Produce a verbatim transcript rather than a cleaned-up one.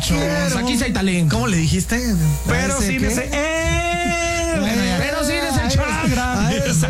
muchachos. Aquí sí hay talento. ¿Cómo le dijiste? Pero ¿Ese sí qué? me sé.